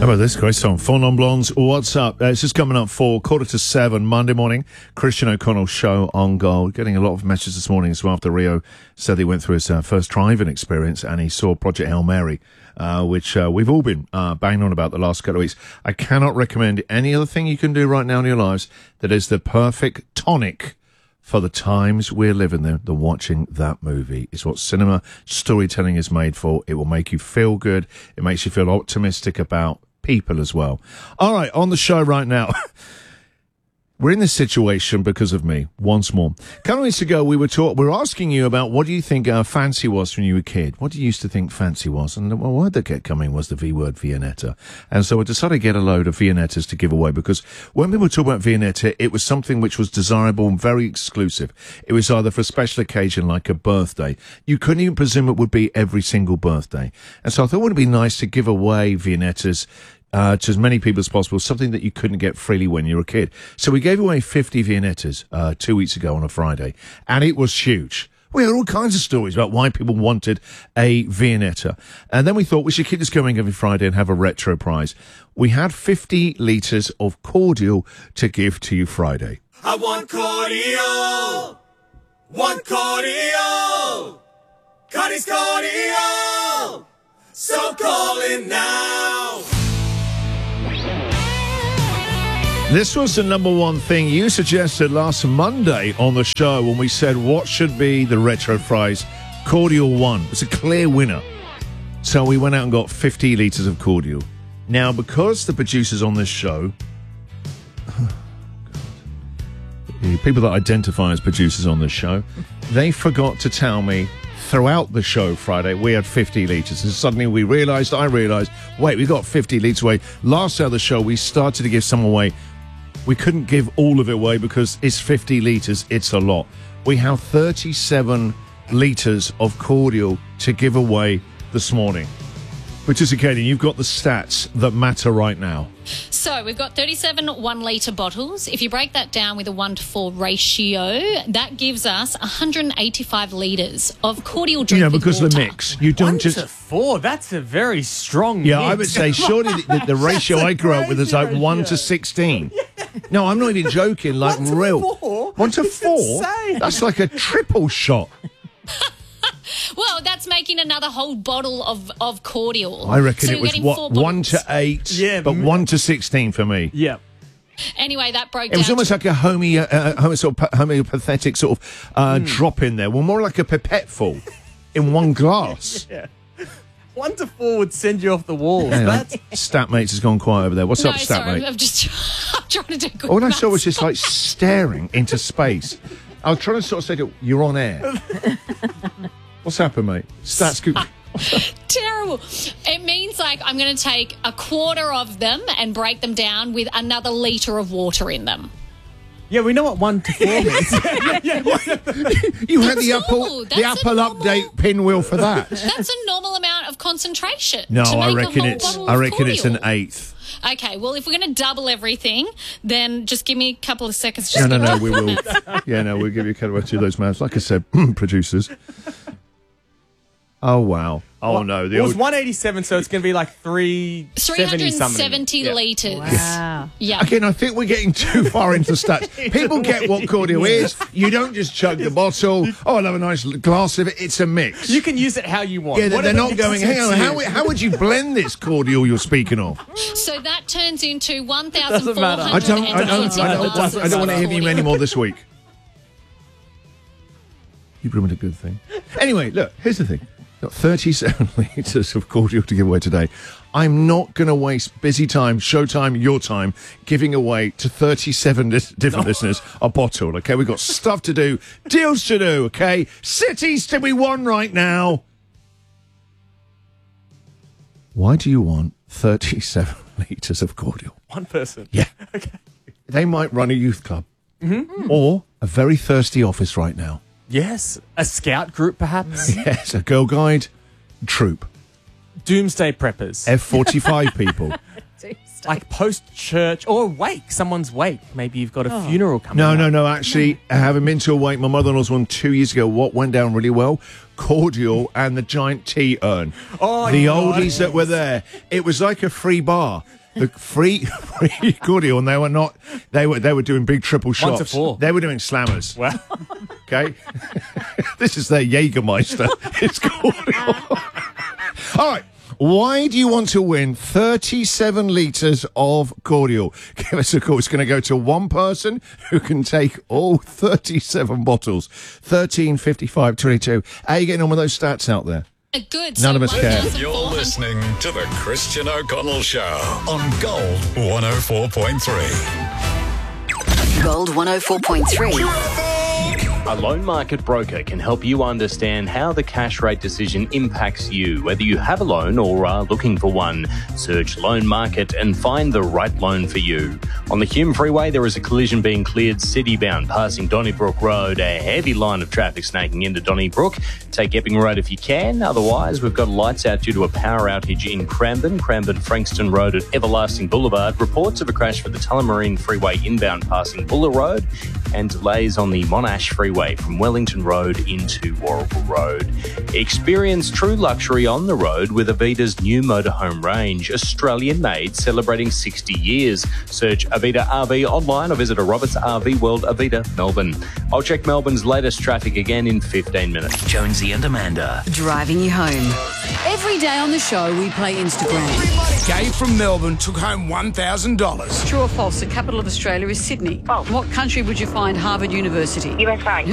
How about this great song? Four Non Blondes, What's Up? It's just coming up for 6:45 Monday morning. Christian O'Connell show on Gold. Getting a lot of messages this morning as well after Rio said he went through his first driving experience and he saw Project Hail Mary, which we've all been banging on about the last couple of weeks. I cannot recommend any other thing you can do right now in your lives that is the perfect tonic for the times we're living in. Than watching that movie. It's what cinema storytelling is made for. It will make you feel good. It makes you feel optimistic about people as well. All right, on the show right now. We're in this situation because of me, once more. A couple of weeks ago, we were asking you about what do you think fancy was when you were a kid? What do you used to think fancy was? And the word that kept coming was the V word, Viennetta. And so I decided to get a load of Viennettas to give away because when people talk about Viennetta, it was something which was desirable and very exclusive. It was either for a special occasion like a birthday. You couldn't even presume it would be every single birthday. And so I thought it would be nice to give away Viennettas to as many people as possible, something that you couldn't get freely when you were a kid. So we gave away 50 Viennettas 2 weeks ago on a Friday, and it was huge. We had all kinds of stories about why people wanted a Viennetta. And then we thought we should keep this going every Friday and have a retro prize. We had 50 litres of cordial to give to you Friday. I want cordial! Want cordial! Cardi's cordial! So call in now! This was the number one thing you suggested last Monday on the show when we said what should be the retro prize. Cordial won. It's a clear winner. So we went out and got 50 litres of cordial. Now, because the producers on this show, the people that identify as producers on this show, they forgot to tell me throughout the show Friday we had 50 litres. And suddenly I realised, wait, we got 50 litres away. Last hour of the show, we started to give some away. We couldn't give all of it away because it's 50 litres. It's a lot. We have 37 litres of cordial to give away this morning. Producer Katie, you've got the stats that matter right now. So we've got 37 1-litre bottles. If you break that down with a 1-to-4 ratio, that gives us 185 litres of cordial drink. Because of the mix. You don't 1 just... to 4, that's a very strong Yeah, mix. I would say surely the ratio I grew up with is like 1 to 16. No, I'm not even joking. Like 1 to real. 4? 1 to It's 4? insane. That's like a triple shot. Well, that's making another whole bottle of cordial. I reckon So it you're was getting what 4 1 to bottles. 8, Yeah, but 1 to 16 for me. Yeah. Anyway, that broke It down. was almost like a homeopathic sort of drop in there. Well, more like a pipette full in one glass. Yeah. 1 to 4 would send you off the walls. Hang on. That's Statmates has gone quiet over there. What's No, up, sorry, Statmate? I'm just I'm trying to do good All I saw was maths. just like staring into space. I was trying to sort of say, you're on air. What's happened, mate? Stats good. Terrible. It means like I'm going to take a quarter of them and break them down with another litre of water in them. yeah, we know what 1 to 4 means. You had the normal. That's a Apple normal- update pinwheel for that. That's a normal amount of concentration. No, to I make a reckon whole it's bottle I of reckon it's an cordial. eighth. Okay, well, if we're going to double everything, then just give me a couple of seconds. Just No, we will. Yeah, no, we'll give you a cut to those mouths. Like I said, producers. Oh, wow. Oh, no. It was 187, so it's going to be like 370 something. 370 Yeah. litres. Wow. Yeah. Again, I think we're getting too far into stats. People get what cordial is. You don't just chug the bottle. Oh, I'll have a nice glass of it. It's a mix. You can use it how you want. Yeah, they're Whatever not going, hang on, suits you. how would you blend this cordial you're speaking of? So that turns into Doesn't matter. I don't want to hear you anymore this week. You ruined a good thing. Anyway, look, here's the thing. Got 37 litres of cordial to give away today. I'm not going to waste busy time, showtime, your time, giving away to 37 different listeners a bottle, okay? We've got stuff to do, deals to do, okay? Cities to be won right now. Why do you want 37 litres of cordial? One person. Yeah. Okay. They might run a youth club or a very thirsty office right now. Yes. A scout group, perhaps. Yes, a Girl Guide troop. Doomsday preppers. F-45 people. like post-church or wake, someone's wake. Maybe you've got a funeral coming up. No. Actually, having been to a wake, my mother-in-law's one 2 years ago. What went down really well? Cordial and the giant tea urn. Oh, the God. oldies that were there. It was like a free bar. The free cordial, and they were not. They were doing big triple shots. 1 to 4. They were doing slammers. Well, Okay, this is their Jägermeister. It's cordial. All right. Why do you want to win 37 litres of cordial? Give us a call. It's going to go to one person who can take all 37 bottles. 13, 55, 22. How are you getting on with those stats out there? Good. None of us care. You're listening to the Christian O'Connell Show on Gold 104.3. Gold 104.3. A loan market broker can help you understand how the cash rate decision impacts you, whether you have a loan or are looking for one. Search Loan Market and find the right loan for you. On the Hume Freeway, there is a collision being cleared city-bound, passing Donnybrook Road, a heavy line of traffic snaking into Donnybrook. Take Epping Road if you can. Otherwise, we've got lights out due to a power outage in Cranbourne Frankston Road at Everlasting Boulevard. Reports of a crash for the Tullamarine Freeway inbound passing Buller Road, and delays on the Monash Freeway from Wellington Road into Warragul Road. Experience true luxury on the road with Avita's new motorhome range, Australian-made, celebrating 60 years. Search Avita RV online or visit a Roberts RV World Avita, Melbourne. I'll check Melbourne's latest traffic again in 15 minutes. Jonesy and Amanda. Driving you home. Every day on the show, we play Instagram. Gabe from Melbourne took home $1,000. True or false, the capital of Australia is Sydney. False. What country would you find Harvard University? USA.